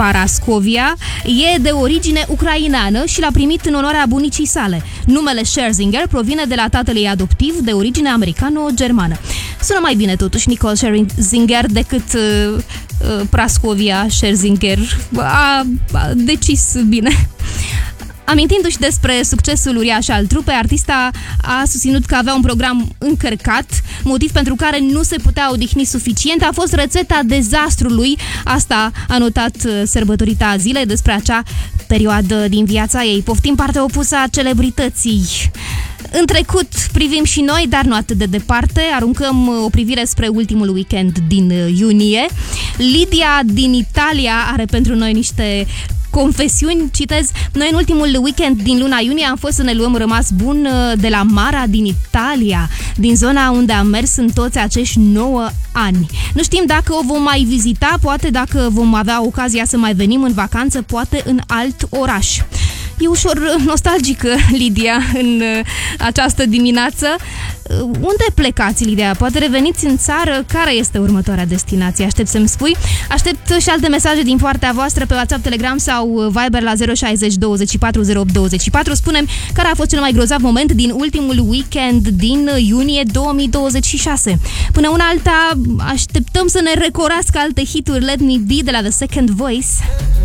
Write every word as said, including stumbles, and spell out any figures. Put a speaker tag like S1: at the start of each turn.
S1: Parascovia e de origine ucraineană și l-a primit în onoarea bunicii sale. Numele Scherzinger provine de la tatăl ei adoptiv de origine americano-germană. Sună mai bine totuși Nicole Scherzinger decât uh, uh, Prascovia Scherzinger. A, a decis bine. Amintindu-și despre succesul uriaș al trupei, artista a susținut că avea un program încărcat, motiv pentru care nu se putea odihni suficient. A fost rețeta dezastrului. Asta a notat sărbătorita zilei despre acea perioadă din viața ei. Poftim partea opusă a celebrității. În trecut privim și noi, dar nu atât de departe. Aruncăm o privire spre ultimul weekend din iunie. Lidia din Italia are pentru noi niște confesiuni, citez: noi în ultimul weekend din luna iunie am fost să ne luăm rămas bun de la Mara din Italia, din zona unde am mers în toți acești nouă ani. Nu știm dacă o vom mai vizita, poate dacă vom avea ocazia să mai venim în vacanță, poate în alt oraș. E ușor nostalgică Lidia în această dimineață. Unde plecați, Lidia? Poate reveniți în țară? Care este următoarea destinație? Aștept să-mi spui. Aștept și alte mesaje din partea voastră pe WhatsApp, Telegram sau Viber la zero șase zero douăzeci și patru zero opt douăzeci și patru. Spune-mi care a fost cel mai grozav moment din ultimul weekend din iunie două mii douăzeci și șase. Până una alta, așteptăm să ne recorască alte hituri. Let Me Be de la The Second Voice.